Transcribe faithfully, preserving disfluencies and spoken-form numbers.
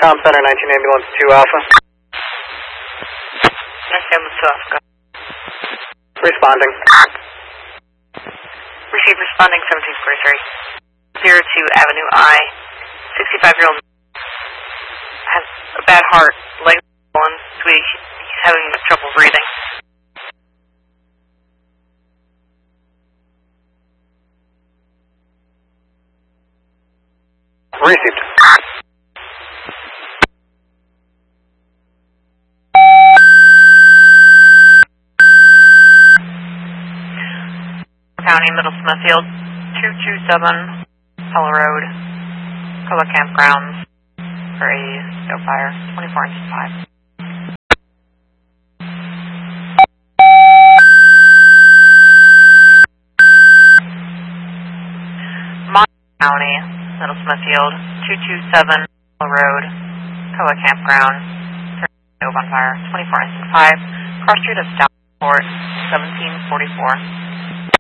Com Center, nineteen ambulance two Alpha. nineteen ambulance two Alpha. Responding. Receive responding seventeen forty-three. zero two Avenue I. sixty-five-year-old has a bad heart. Legs swollen. Sweetie, he's having trouble breathing. Received. County, Middle Smithfield, two two seven, Pella Road, Cola Campgrounds, for a snow fire, twenty-four inches five. Monterey County, Middle Smithfield, two two seven, Pella Road, Cola Campgrounds, for a snow bonfire, twenty-four inches five, cross street of Downport, seventeen forty-four.